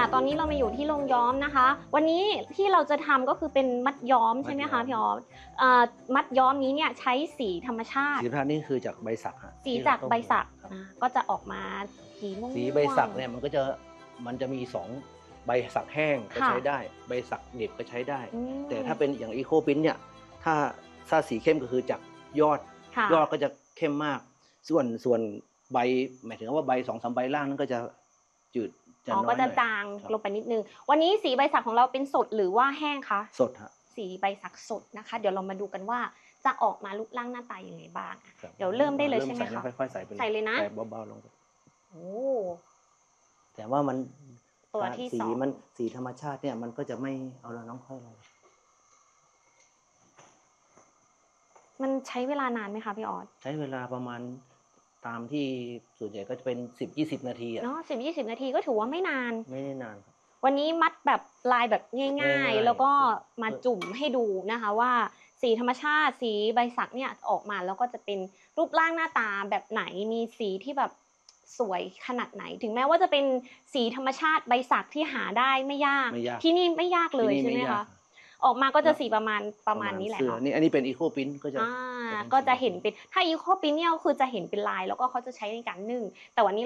ตอนนี้เรามาอยู่ที่โรงย้อมนะคะ วันนี้ที่เราจะทำก็คือเป็นมัดย้อมใช่ไหมคะพี่ออสมัดย้อมนี้เนี่ยใช้สีธรรมชาติสีธรรมชาตินี่คือจากใบสักฮะสีจากใบสักครับก็จะออกมาสีม่วงสีใบสักเนี่ยมันจะมี2ใบสักแห้งก็ใช้ได้ใบสักดิบก็ใช้ได้ แต่ถ้าเป็นอย่างอีโคพินเนี่ยถ้าสีเข้มก็คือจากยอดก็จะเข้มมาก ส่วนใบหมายถึงว่าใบ2-3ใบล่างนั้นก็จะจืดจะน้อยก็จะจางลงไปนิดนึงวันนี้สีใบสักของเราเป็นสดหรือว่าแห้งคะสดฮะสีใบสักสดนะคะเดี๋ยวเรามาดูกันว่าจะออกมารูปร่างหน้าตาอย่างไรบ้างเดี๋ยวเริ่มได้เลยใช่ไหมคะค่อยๆใส่ไปใส่เลยนะเบาๆลงไปโอ้แต่ว่ามันตัวที่สองสีธรรมชาติเนี่ยมันก็จะไม่เอาละน้องค่อยเลยมันใช้เวลานานไหมคะพี่ออสใช้เวลาประมาณตามที่ส่วนใหญ่ก็จะเป็น10-20 นาทีเนาะ10-20 นาทีก็ถือว่าไม่นานครับวันนี้มัดแบบลายแบบง่ายๆแล้วก็มาจุ่มให้ดูนะคะว่าสีธรรมชาติสีใบสักเนี่ยออกมาแล้วก็จะเป็นรูปร่างหน้าตาแบบไหนมีสีที่แบบสวยขนาดไหนถึงแม้ว่าจะเป็นสีธรรมชาติใบสักที่หาได้ไม่ยากที่นี่ไม่ยากเลยใช่ไหมคะออกมาก็จะสีประมาณนี้แหละค่ะอันนี้เป็นอีโคพินก็จะเห็นเป็นถ้าอีโคพินเนี่ยคือจะเห็นเป็นลายแล้วก็เขาจะใช้ในการนึ่งแต่วันนี้